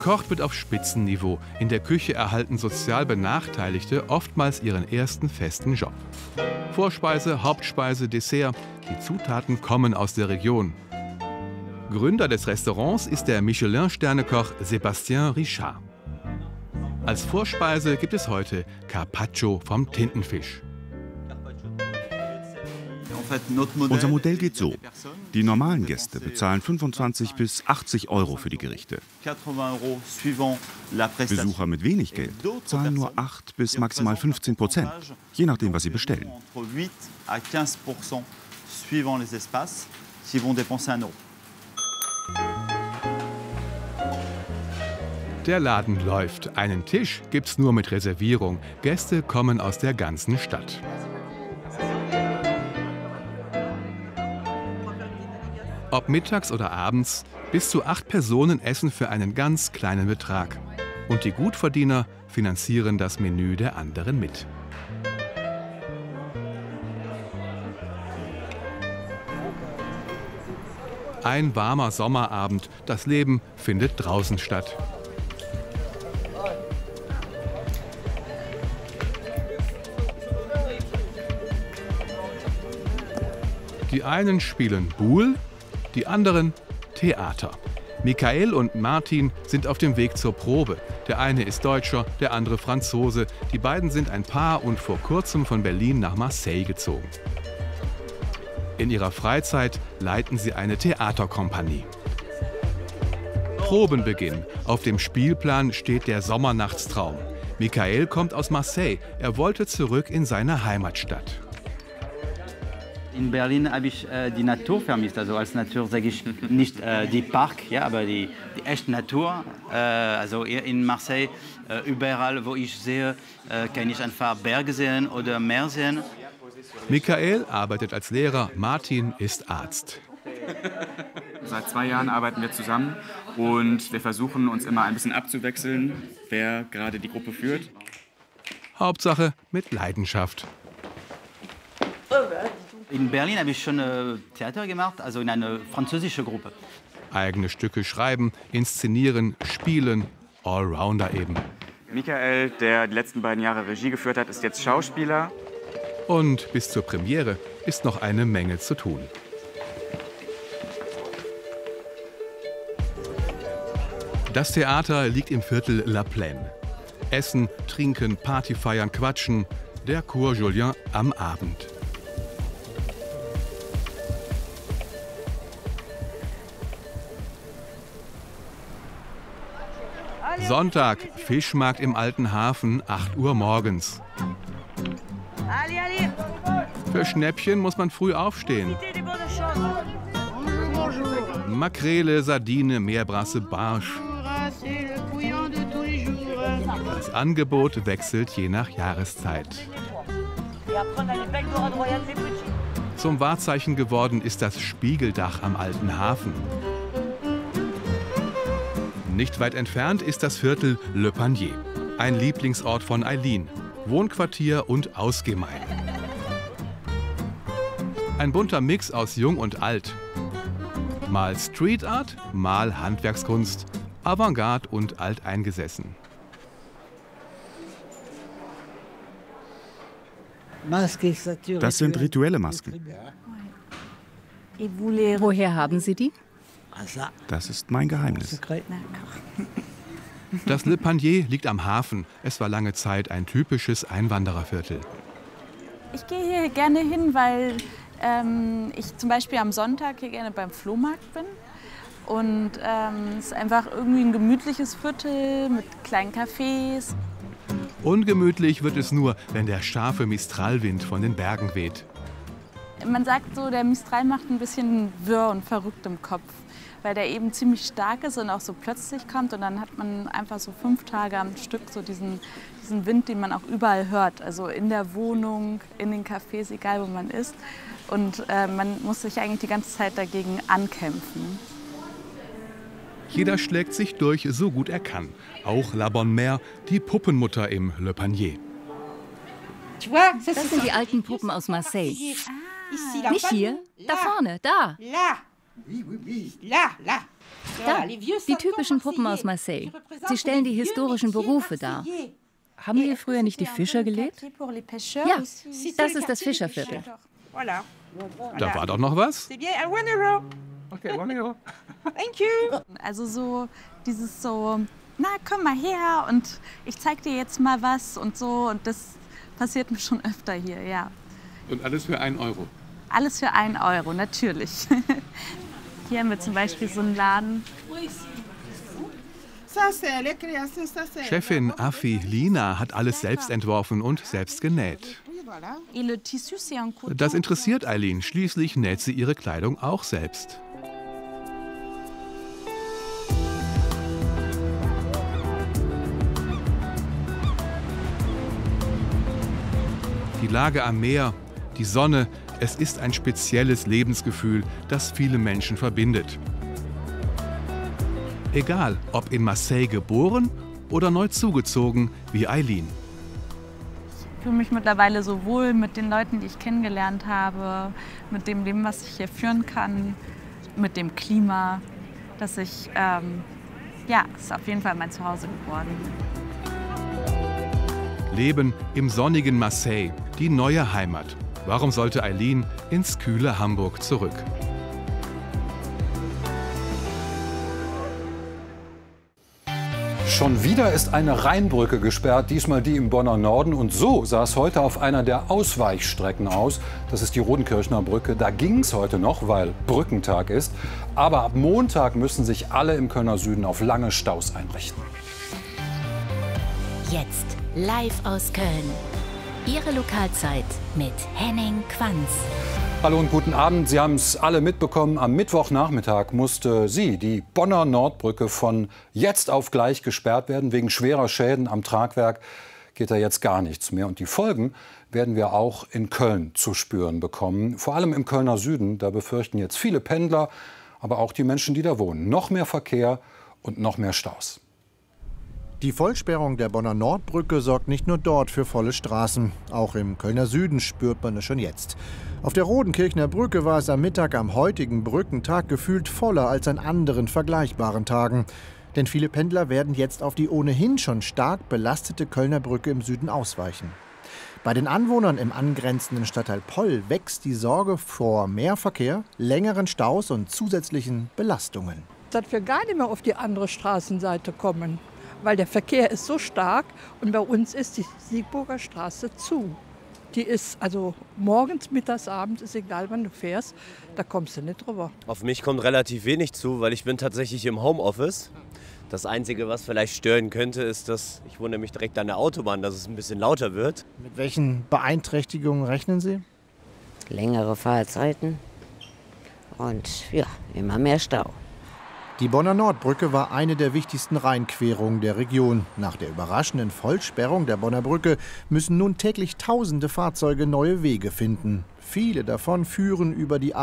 Gekocht wird auf Spitzenniveau. In der Küche erhalten sozial Benachteiligte oftmals ihren ersten festen Job. Vorspeise, Hauptspeise, Dessert. Die Zutaten kommen aus der Region. Gründer des Restaurants ist der Michelin-Sternekoch Sébastien Richard. Als Vorspeise gibt es heute Carpaccio vom Tintenfisch. Unser Modell geht so. Die normalen Gäste bezahlen 25 bis 80 Euro für die Gerichte. Besucher mit wenig Geld zahlen nur 8 bis maximal 15%, je nachdem, was sie bestellen. Der Laden läuft. Einen Tisch gibt's nur mit Reservierung. Gäste kommen aus der ganzen Stadt. Ob mittags oder abends, bis zu 8 Personen essen für einen ganz kleinen Betrag. Und die Gutverdiener finanzieren das Menü der anderen mit. Ein warmer Sommerabend, das Leben findet draußen statt. Die einen spielen Boule, die anderen Theater. Michael und Martin sind auf dem Weg zur Probe. Der eine ist Deutscher, der andere Franzose. Die beiden sind ein Paar und vor kurzem von Berlin nach Marseille gezogen. In ihrer Freizeit leiten sie eine Theaterkompanie. Probenbeginn. Auf dem Spielplan steht der Sommernachtstraum. Michael kommt aus Marseille. Er wollte zurück in seine Heimatstadt. In Berlin habe ich die Natur vermisst. Also als Natur sage ich nicht die Park, ja, aber die echte Natur. Also in Marseille, überall, wo ich sehe, kann ich einfach Berge sehen oder Meer sehen. Michael arbeitet als Lehrer, Martin ist Arzt. Seit 2 Jahren arbeiten wir zusammen und wir versuchen uns immer ein bisschen abzuwechseln, wer gerade die Gruppe führt. Hauptsache mit Leidenschaft. In Berlin habe ich schon Theater gemacht, also in einer französischen Gruppe. Eigene Stücke schreiben, inszenieren, spielen, Allrounder eben. Michael, der die letzten 2 Jahre Regie geführt hat, ist jetzt Schauspieler. Und bis zur Premiere ist noch eine Menge zu tun. Das Theater liegt im Viertel La Plaine. Essen, trinken, Party feiern, quatschen. Der Cours Julien am Abend. Sonntag, Fischmarkt im Alten Hafen, 8 Uhr morgens. Für Schnäppchen muss man früh aufstehen. Makrele, Sardine, Meerbrasse, Barsch. Das Angebot wechselt je nach Jahreszeit. Zum Wahrzeichen geworden ist das Spiegeldach am Alten Hafen. Nicht weit entfernt ist das Viertel Le Panier, ein Lieblingsort von Eileen, Wohnquartier und Ausgehmeile. Ein bunter Mix aus Jung und Alt. Mal Street Art, mal Handwerkskunst, Avantgarde und alteingesessen. Das sind rituelle Masken. Woher haben Sie die? Das ist mein Geheimnis. Das Le Panier liegt am Hafen. Es war lange Zeit ein typisches Einwandererviertel. Ich gehe hier gerne hin, weil ich zum Beispiel am Sonntag hier gerne beim Flohmarkt bin. Und es ist einfach irgendwie ein gemütliches Viertel mit kleinen Cafés. Ungemütlich wird es nur, wenn der scharfe Mistralwind von den Bergen weht. Man sagt so, der Mistral macht ein bisschen wirr und verrückt im Kopf, weil der eben ziemlich stark ist und auch so plötzlich kommt. Und dann hat man einfach so 5 Tage am Stück so diesen Wind, den man auch überall hört. Also in der Wohnung, in den Cafés, egal wo man ist. Und man muss sich eigentlich die ganze Zeit dagegen ankämpfen. Jeder schlägt sich durch, so gut er kann. Auch La Bonne Mère, die Puppenmutter im Le Panier. Das sind die alten Puppen aus Marseille. Nicht hier, da vorne, da. Da, die typischen Puppen aus Marseille. Sie stellen die historischen Berufe dar. Haben hier früher nicht die Fischer gelebt? Ja, das ist das Fischerviertel. Da war doch noch was? Okay, 1 Euro. Thank you. Also so dieses so, na komm mal her und ich zeig dir jetzt mal was und so. Und das passiert mir schon öfter hier, ja. Und alles für 1 Euro? Alles für 1 Euro, natürlich. Hier haben wir zum Beispiel so einen Laden. Chefin Afi Lina hat alles selbst entworfen und selbst genäht. Das interessiert Eileen. Schließlich näht sie ihre Kleidung auch selbst. Die Lage am Meer, die Sonne, es ist ein spezielles Lebensgefühl, das viele Menschen verbindet. Egal, ob in Marseille geboren oder neu zugezogen wie Eileen. Ich fühle mich mittlerweile so wohl mit den Leuten, die ich kennengelernt habe, mit dem Leben, was ich hier führen kann, mit dem Klima, dass ich, es ist auf jeden Fall mein Zuhause geworden. Leben im sonnigen Marseille, die neue Heimat. Warum sollte Eileen ins kühle Hamburg zurück? Schon wieder ist eine Rheinbrücke gesperrt, diesmal die im Bonner Norden. Und so sah es heute auf einer der Ausweichstrecken aus. Das ist die Rodenkirchner Brücke. Da ging es heute noch, weil Brückentag ist. Aber ab Montag müssen sich alle im Kölner Süden auf lange Staus einrichten. Jetzt live aus Köln. Ihre Lokalzeit mit Henning Quanz. Hallo und guten Abend. Sie haben es alle mitbekommen. Am Mittwochnachmittag musste die Bonner Nordbrücke, von jetzt auf gleich gesperrt werden. Wegen schwerer Schäden am Tragwerk geht da jetzt gar nichts mehr. Und die Folgen werden wir auch in Köln zu spüren bekommen. Vor allem im Kölner Süden. Da befürchten jetzt viele Pendler, aber auch die Menschen, die da wohnen. Noch mehr Verkehr und noch mehr Staus. Die Vollsperrung der Bonner Nordbrücke sorgt nicht nur dort für volle Straßen. Auch im Kölner Süden spürt man es schon jetzt. Auf der Rodenkirchner Brücke war es am Mittag am heutigen Brückentag gefühlt voller als an anderen vergleichbaren Tagen. Denn viele Pendler werden jetzt auf die ohnehin schon stark belastete Kölner Brücke im Süden ausweichen. Bei den Anwohnern im angrenzenden Stadtteil Poll wächst die Sorge vor mehr Verkehr, längeren Staus und zusätzlichen Belastungen. Dass wir gar nicht mehr auf die andere Straßenseite kommen, weil der Verkehr ist so stark und bei uns ist die Siegburger Straße zu. Die ist also morgens, mittags, abends, ist egal, wann du fährst, da kommst du nicht drüber. Auf mich kommt relativ wenig zu, weil ich bin tatsächlich im Homeoffice. Das Einzige, was vielleicht stören könnte, ist, dass ich wohne nämlich direkt an der Autobahn, dass es ein bisschen lauter wird. Mit welchen Beeinträchtigungen rechnen Sie? Längere Fahrzeiten und ja, immer mehr Stau. Die Bonner Nordbrücke war eine der wichtigsten Rheinquerungen der Region. Nach der überraschenden Vollsperrung der Bonner Brücke müssen nun täglich tausende Fahrzeuge neue Wege finden. Viele davon führen über die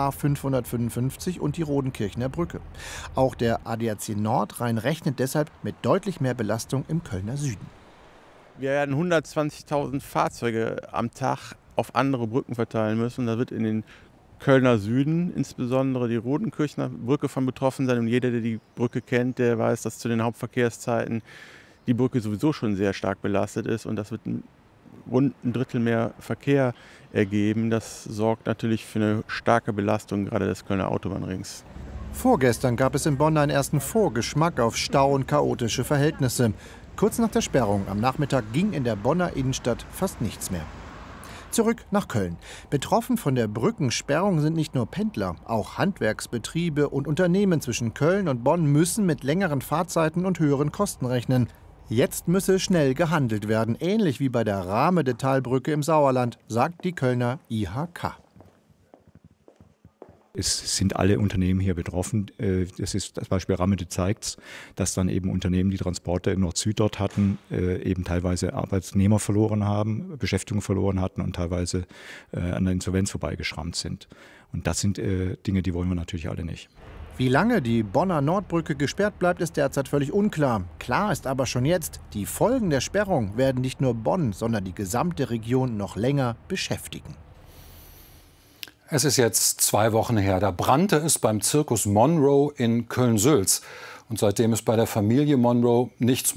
A555 und die Rodenkirchner Brücke. Auch der ADAC Nordrhein rechnet deshalb mit deutlich mehr Belastung im Kölner Süden. Wir werden 120.000 Fahrzeuge am Tag auf andere Brücken verteilen müssen. Da wird in den Kölner Süden, insbesondere die Rodenkirchner Brücke, von betroffen sein. Und jeder, der die Brücke kennt, der weiß, dass zu den Hauptverkehrszeiten die Brücke sowieso schon sehr stark belastet ist. Und das wird rund ein Drittel mehr Verkehr ergeben. Das sorgt natürlich für eine starke Belastung gerade des Kölner Autobahnrings. Vorgestern gab es in Bonn einen ersten Vorgeschmack auf Stau und chaotische Verhältnisse. Kurz nach der Sperrung am Nachmittag ging in der Bonner Innenstadt fast nichts mehr. Zurück nach Köln. Betroffen von der Brückensperrung sind nicht nur Pendler, auch Handwerksbetriebe und Unternehmen zwischen Köln und Bonn müssen mit längeren Fahrzeiten und höheren Kosten rechnen. Jetzt müsse schnell gehandelt werden, ähnlich wie bei der Rahme-de-Tal-Brücke im Sauerland, sagt die Kölner IHK. Es sind alle Unternehmen hier betroffen. Das Beispiel Ramede zeigt, dass dann eben Unternehmen, die Transporte im Nord-Süd dort hatten, eben teilweise Arbeitnehmer verloren haben, Beschäftigung verloren hatten und teilweise an der Insolvenz vorbeigeschrammt sind. Und das sind Dinge, die wollen wir natürlich alle nicht. Wie lange die Bonner Nordbrücke gesperrt bleibt, ist derzeit völlig unklar. Klar ist aber schon jetzt, die Folgen der Sperrung werden nicht nur Bonn, sondern die gesamte Region noch länger beschäftigen. Es ist jetzt 2 Wochen her. Da brannte es beim Zirkus Monroe in Köln-Sülz. Und seitdem ist bei der Familie Monroe nichts